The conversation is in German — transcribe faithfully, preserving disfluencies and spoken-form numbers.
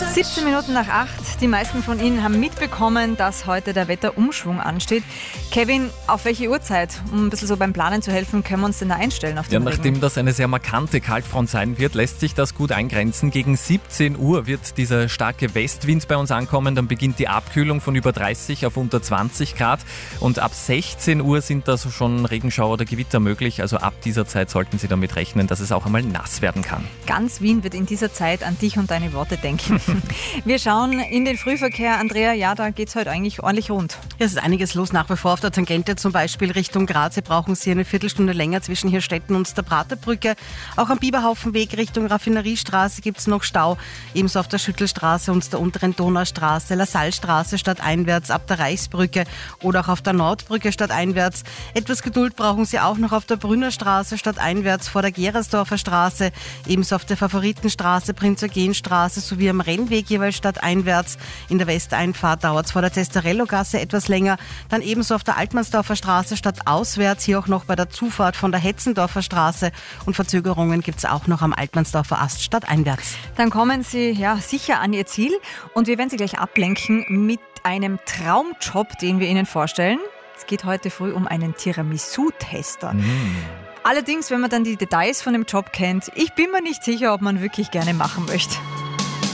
siebzehn Minuten nach acht. Die meisten von Ihnen haben mitbekommen, dass heute der Wetterumschwung ansteht. Kevin, auf welche Uhrzeit, um ein bisschen so beim Planen zu helfen, können wir uns denn da einstellen auf den Ja, Regen? nachdem das eine sehr markante Kaltfront sein wird, lässt sich das gut eingrenzen. Gegen siebzehn Uhr wird dieser starke Westwind bei uns ankommen. Dann beginnt die Abkühlung von über dreißig auf unter zwanzig Grad. Und ab sechzehn Uhr sind da so schon Regenschauer oder Gewitter möglich. Also ab dieser Zeit sollten Sie damit rechnen, dass es auch einmal nass werden kann. Ganz Wien wird in dieser Zeit an dich und deine Worte denken. Wir schauen in den Frühverkehr. Andrea, ja, da geht es heute eigentlich ordentlich rund. Ja, es ist einiges los nach wie vor auf der Tangente, zum Beispiel Richtung Graz. Sie brauchen Sie eine Viertelstunde länger zwischen Hirstetten und der Praterbrücke. Auch am Biberhaufenweg Richtung Raffineriestraße gibt es noch Stau. Ebenso auf der Schüttelstraße und der unteren Donaustraße, Lasallstraße stadteinwärts ab der Reichsbrücke oder auch auf der Nordbrücke stadteinwärts. Etwas Geduld brauchen Sie auch noch auf der Brünnerstraße stadteinwärts vor der Gerersdorfer Straße. Ebenso auf der Favoritenstraße, Prinz-Eugen-Straße sowie am Rennweg jeweils stadteinwärts. In der Westeinfahrt dauert es vor der Testarello-Gasse etwas länger. Dann ebenso auf der Altmannsdorfer Straße stadtauswärts, hier auch noch bei der Zufahrt von der Hetzendorfer Straße. Und Verzögerungen gibt es auch noch am Altmannsdorfer Ast stadteinwärts. Dann kommen Sie ja sicher an Ihr Ziel und wir werden Sie gleich ablenken mit einem Traumjob, den wir Ihnen vorstellen. Es geht heute früh um einen Tiramisu-Tester. Mm. Allerdings, wenn man dann die Details von dem Job kennt, ich bin mir nicht sicher, ob man wirklich gerne machen möchte.